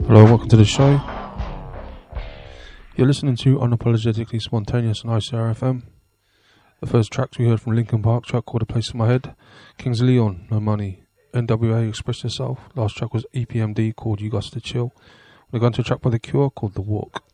Hello, welcome to the show. You're listening to Unapologetically Spontaneous on ICRFM. The first tracks we heard from Linkin Park, track called A Place in My Head. Kings of Leon, No Money. NWA, Express Yourself. Last track was EPMD called You Got to Chill. We're going to a track by The Cure called The Walk.